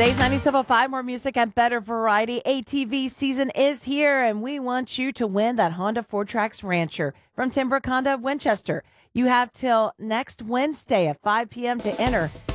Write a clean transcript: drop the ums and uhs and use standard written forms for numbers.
Today's 97.5, more music and better variety. ATV season is here, and we want you to win that Honda 4Trax Rancher from Tim Brook Honda of Winchester. You have till next Wednesday at 5 p.m. to enter.